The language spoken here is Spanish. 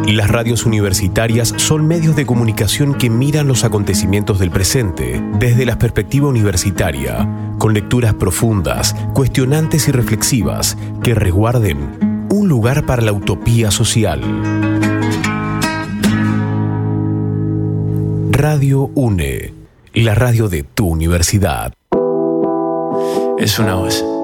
Las radios universitarias son medios de comunicación que miran los acontecimientos del presente desde la perspectiva universitaria, con lecturas profundas, cuestionantes y reflexivas que resguarden un lugar para la utopía social. Radio UNE, la radio de tu universidad. Es una voz.